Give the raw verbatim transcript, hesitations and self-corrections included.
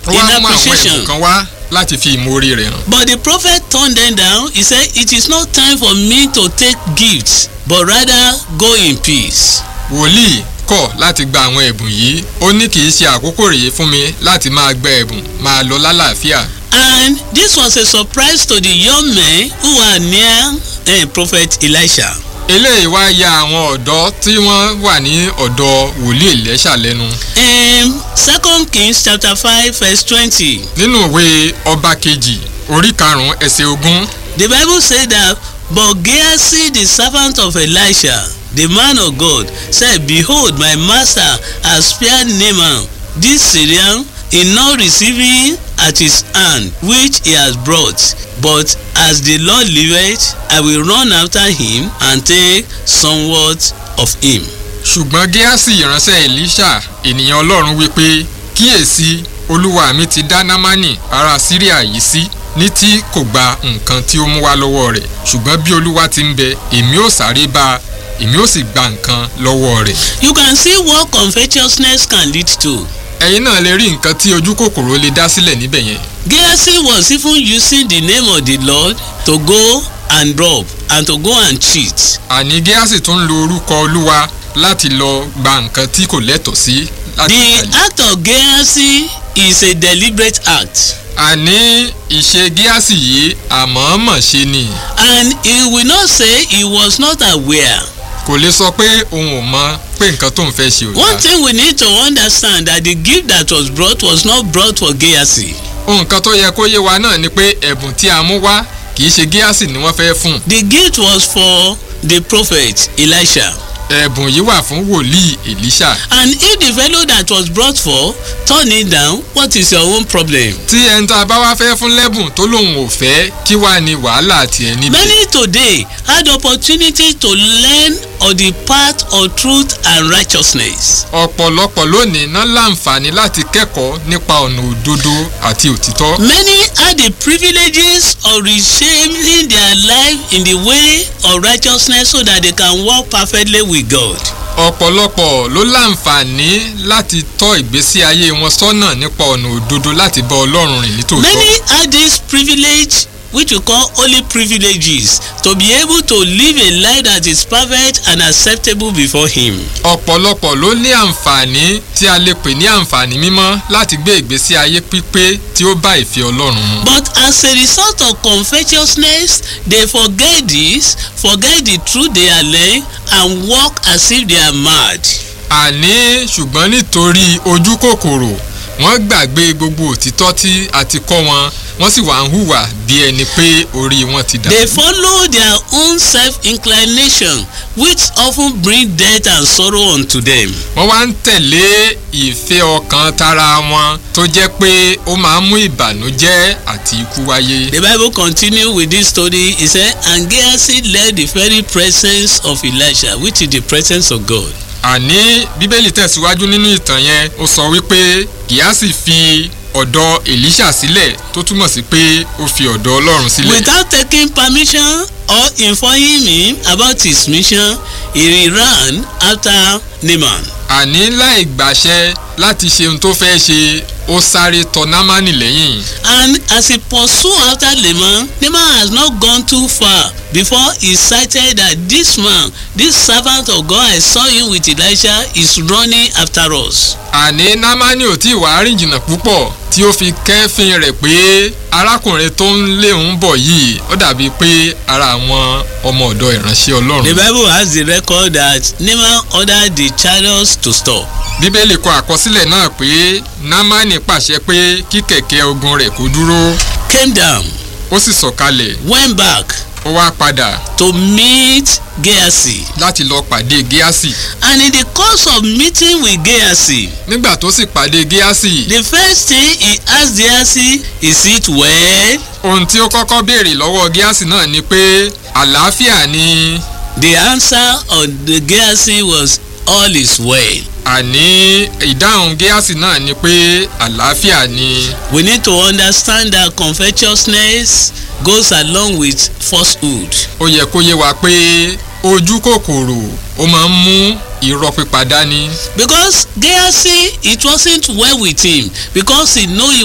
in appreciation. kan wá láti fi ìmoore rẹ̀ hàn. But the prophet turned them down. He said, "It is not time for me to take gifts, but rather go in peace." Wòlíì kọ̀ láti gba àwọn ẹ̀bùn yìí. Ó ní kì í ṣe àkókò rèé fún mi láti máa gba ẹ̀bùn máa lọ lálàáfíà. And this was a surprise to the young men who were near uh, prophet Elisha. Eléyìí wá ya àwọn ọ̀dọ́ tí wọ́n wà ní ọ̀dọ̀ wòlíì Èlíṣà lẹ́nu. In Second Kings chapter five verse twenty. Nínú ìwé ọba kejì orí karùn-ún ẹsẹ̀ ogún. The Bible said that, "But Gehazi the servant of Elisha, the man of God, said, Behold, my master has spared Naaman this Syrian in not receiving at his hand which he has brought. But as the Lord liveth, I will run after him and take somewhat of him." Ṣùgbọ́n Géhásì ìránṣẹ́ Èlíṣà ènìyàn Ọlọ́run wípé, kíyèsí, olúwa mi ti dá Námánì ará Síríà yìí sí ní tí kò gba nǹkan tí ó mú wá lọ́wọ́ rẹ̀. Ṣùgbọ́n bí Olúwa ti ń bẹ, èmi ó sáré bá, èmi ó sì gba nǹkan lọ́wọ́ rẹ̀. You can see what covetousness can lead to. Ẹ̀yin náà lè rí nǹkan tí ojú kòkòrò lè dá sílẹ̀ níbẹ̀ yẹn. Gehazi was even using the name of the Lord to go and rob and to go and cheat. Àní Géhásì tún lo orúkọ Olúwa láti lọ gba nǹkan tí kò lẹ́tọ̀ọ́ sí. The act of Gehazi is a deliberate act. Àní ìṣe Géhásì yìí àmọ̀ọ́mọ̀ ṣe ni. And he will not say he was not aware. Kò lè sọ pé òun ò mọ̀ pé nǹkan tó ń fẹ́ ṣe ò dáa. One thing we need to understand that the gift that was brought was not brought for Gehazi. Nǹkan tó yẹ kó yé wa náà ni pé ẹ̀bùn tí a mú wá kì í ṣe Géhásì ni wọ́n fẹ́ fún. The gift was for the prophet Elisha. Ẹ̀bùn yìí wà fún wòlíì Èlíṣà. And if the fellow that was brought for turn it down, what is your own problem? Tí ẹni tó a bá wá fẹ́ fún lẹ́bùn tó lóun ò fẹ́, kí wá ní wàhálà tiẹ̀ níbẹ̀. Many today had opportunity to learn of the path of truth and righteousness. Ọ̀pọ̀lọpọ̀ lónìí náà láǹfààní láti kẹ́kọ̀ọ́ nípa ọ̀nà òdodo àti òtítọ́. Many had the privileges of reshaping their life in the way of righteousness so that they can walk perfectly with God. Ọ̀pọ̀lọpọ̀ ló láǹfààní láti tọ́ ìgbésí ayé wọn sọ́nà nípa ọ̀nà òdodo láti bá Ọlọ́run rìn nítòótọ́. Many had this privilege which we call holy privileges to be able to live a life that is perfect and acceptable before him. Ọ̀pọ̀lọpọ̀ ló ní àǹfààní tí a lè pè ní àǹfààní mímọ́ láti gbé ìgbésí ayé pípé tí ó bá ìfẹ́ Ọlọ́run mu. But as a result of covetousness, they forget this, forget the truth they are learning and walk as if they are mad. Àní ṣùgbọ́n nítorí ojú kòkòrò wọ́n gbàgbé gbogbo òtítọ́ tí a ti kọ́ wọn, wọ́n sì wá ń hùwà bí ẹni pé orí wọn ti dà. They follow their own self-inclination which often bring death and sorrow unto them. Wọ́n wá ń tẹ̀lé ìfẹ́ ọkàn tara wọn tó jẹ́ pé ó máa ń mú ìbànújẹ́ àti ikú wáyé. The Bible continue with this story. It said, "And Gehazi left the very presence of Elisha," which is the presence of God. Àní Bíbélì tẹ̀síwájú nínú ìtàn yẹn, ó sọ wípé Géhásì fi ọ̀dọ̀ Èlíṣà sílẹ̀, tó túmọ̀ sí pé ó fi ọ̀dọ̀ Ọlọ́run sílẹ̀. Without taking permission or informing him about his mission, he ran after Naaman. Àní láì gbàṣẹ láti ṣe ohun tó fẹ́ ṣe, ó sáré tọ Námánì lẹ́yìn. And as he pursued after Naaman, Naaman has not gone too far before he cited that this man, this servant of God, I saw him with Elisha, is running after us. Àní Námánì ò tí ì wá rìn jìnnà púpọ̀ tí ó fi kẹ́fín rẹ̀ pé arákùnrin tó ń lé òun bọ̀ yìí ó dàbí pé ara àwọn ọmọ ọ̀dọ̀ ìránṣẹ́ Ọlọ́run. The Bible has the record that Naaman ordered the chariots to stop. Bíbélì kọ àkọsílẹ̀ náà pé Námánì pàṣẹ pé kí kẹ̀kẹ́ ogun rẹ̀ kó dúró. Came down. Ó sì sọ̀kalẹ̀. Went back. Ó wá padà. To meet Gehazi. Láti lọ pàdé Géhásì. And in the course of meeting with Gehazi. Nígbà tó sì pàdé Géhásì. The first thing he asked Gehazi, is it well? Ohun tí ó kọ́kọ́ béèrè lọ́wọ́ Géhásì náà ni pé àlàáfíà ni. The answer of the Gehazi was, all is well. Àní ìdáhùn Géhásì náà ni pé àlàáfíà ni. We need to understand that covetousness goes along with falsehood. Ó yẹ kó yé wa pé ojú kòkòrò ó máa ń mú irọ́ pípa dání. Because Gehazi, it wasn't well with him because he know he